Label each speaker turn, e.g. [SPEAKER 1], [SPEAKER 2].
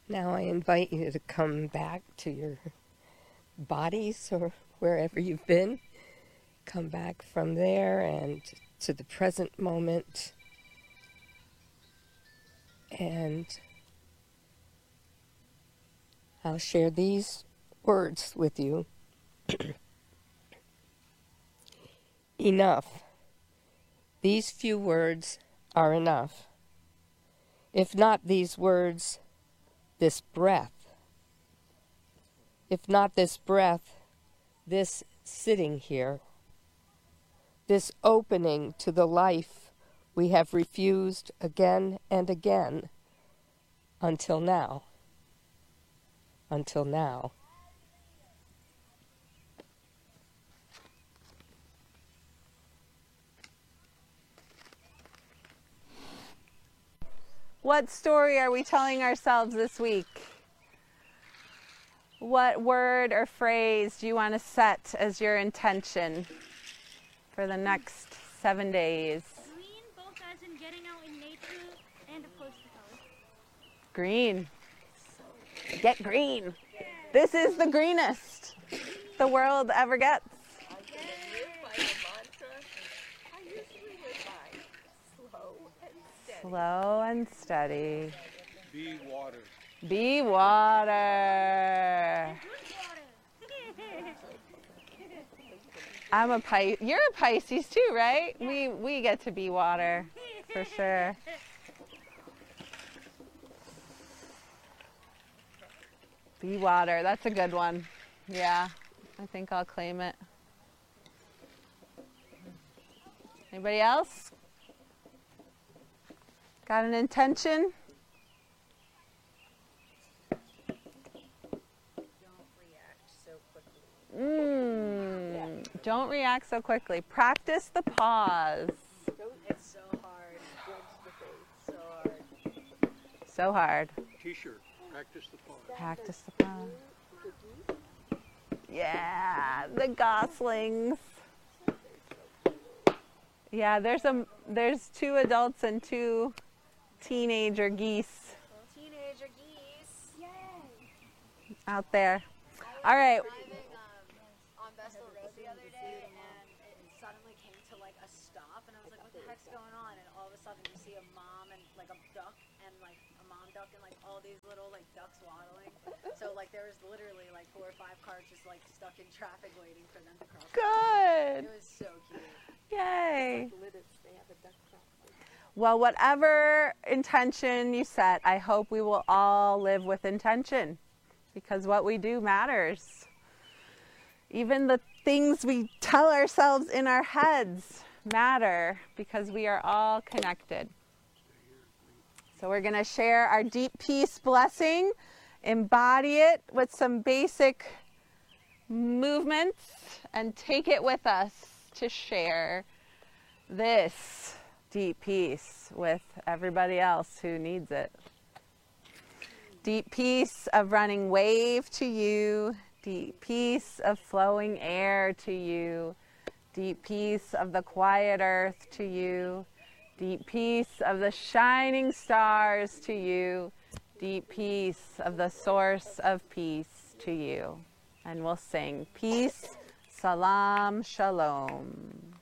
[SPEAKER 1] Now I invite you to come back to your bodies or wherever you've been. Come back from there and to the present moment. And I'll share these words with you. Enough. These few words are enough. If not these words, this breath. If not this breath, this sitting here. This opening to the life we have refused again and again until now. Until now.
[SPEAKER 2] What story are we telling ourselves this week? What word or phrase do you want to set as your intention for the next 7 days?
[SPEAKER 3] Green, both as in getting out in nature and opposed to color.
[SPEAKER 2] Green. Get green. This is the greenest the world ever gets. Slow and steady.
[SPEAKER 4] Be water.
[SPEAKER 2] Be water. I'm a Pisces. You're a Pisces too, right? We get to be water for sure. Be water. That's a good one. Yeah, I think I'll claim it. Anybody else? Got an intention? Don't react so quickly. Practice the pause.
[SPEAKER 5] It's so hard. Judge the face. So hard.
[SPEAKER 2] So hard.
[SPEAKER 4] T-shirt. Practice the pause.
[SPEAKER 2] Practice the pause. Yeah, the goslings. Yeah, there's 2 adults and 2 teenager geese
[SPEAKER 5] Teenager geese. Yay.
[SPEAKER 2] out there. All right.
[SPEAKER 5] Driving on Vestal Road the other day, and it suddenly came to like a stop, and I was like, "What the heck's going on?" And all of a sudden, you see a mom and like a duck, and like a mom duck, and like all these little like ducks waddling. So like there was literally like 4 or 5 cars just like stuck in traffic waiting for them to cross.
[SPEAKER 2] Good.
[SPEAKER 5] It was so cute.
[SPEAKER 2] Yay.
[SPEAKER 5] They have a duck crossing.
[SPEAKER 2] Well, whatever intention you set, I hope we will all live with intention, because what we do matters. Even the things we tell ourselves in our heads matter, because we are all connected. So we're going to share our deep peace blessing, embody it with some basic movements, and take it with us to share this deep peace with everybody else who needs it. Deep peace of running wave to you. Deep peace of flowing air to you. Deep peace of the quiet earth to you. Deep peace of the shining stars to you. Deep peace of the source of peace to you. And we'll sing peace, salam, shalom.